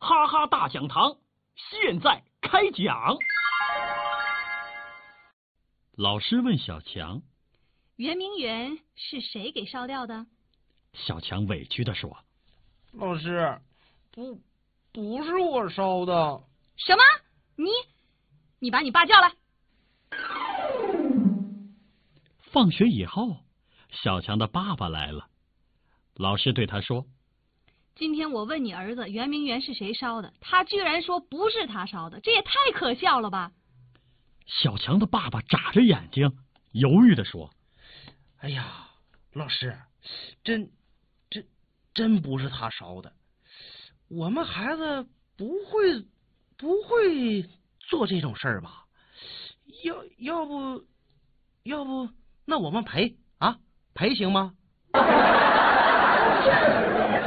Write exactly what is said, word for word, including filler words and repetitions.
哈哈大讲堂现在开讲。老师问小强： 圆明园是谁给烧掉的？ 小强委屈地说： 老师，不，不是我烧的。 什么？你，你把你爸叫来。 放学以后，小强的爸爸来了。老师对他说： 今天我问你儿子圆明园是谁烧的，他居然说不是他烧的，这也太可笑了吧。 小强的爸爸眨着眼睛，犹豫地说： 哎呀，老师，真真真不是他烧的，我们孩子不会不会做这种事儿吧？要要不要不那我们赔啊赔行吗？